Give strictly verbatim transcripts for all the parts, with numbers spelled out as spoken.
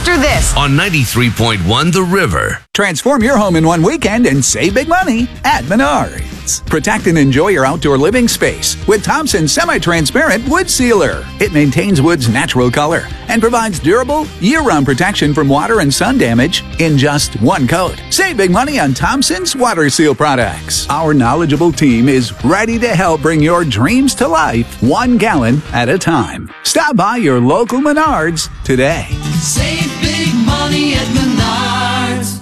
after this on ninety-three point one The River. Transform your home in one weekend and save big money at Menards. Protect and enjoy your outdoor living space with Thompson's semi-transparent wood sealer. It maintains wood's natural color and provides durable, year-round protection from water and sun damage in just one coat. Save big money on Thompson's water seal products. Our knowledgeable team is ready to help bring your dreams to life, one gallon at a time. Stop by your local Menards today. Save big money at Menards.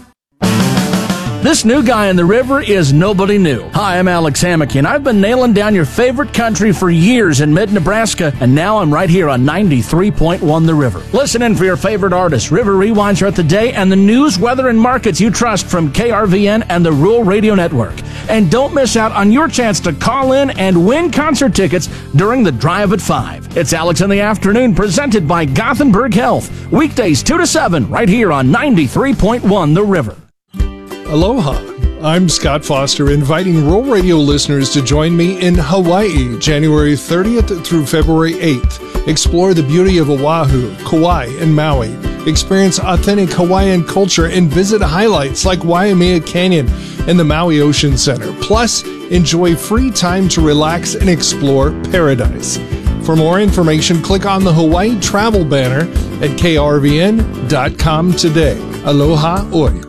This new guy in the river is nobody new. Hi, I'm Alex Hammocky, and I've been nailing down your favorite country for years in mid-Nebraska, and now I'm right here on ninety-three point one The River. Listen in for your favorite artists, River Rewinds throughout the day, and the news, weather, and markets you trust from K R V N and the Rural Radio Network. And don't miss out on your chance to call in and win concert tickets during the Drive at five. It's Alex in the Afternoon, presented by Gothenburg Health. Weekdays two to seven, right here on ninety-three point one The River. Aloha. I'm Scott Foster, inviting Rural Radio listeners to join me in Hawaii, January thirtieth through February eighth. Explore the beauty of Oahu, Kauai, and Maui. Experience authentic Hawaiian culture and visit highlights like Waimea Canyon and the Maui Ocean Center. Plus, enjoy free time to relax and explore paradise. For more information, click on the Hawaii travel banner at K R V N dot com today. Aloha oi.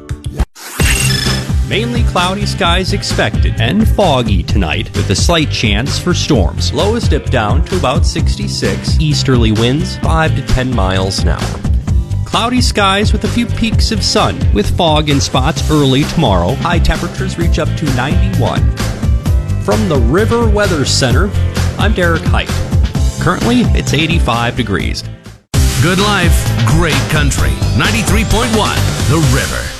Mainly cloudy skies expected and foggy tonight with a slight chance for storms. Lows dip down to about sixty-six. Easterly winds five to ten miles an hour. Cloudy skies with a few peaks of sun with fog in spots early tomorrow. High temperatures reach up to ninety-one. From the River Weather Center, I'm Derek Height. Currently, it's eighty-five degrees. Good life, great country. ninety-three point one The River.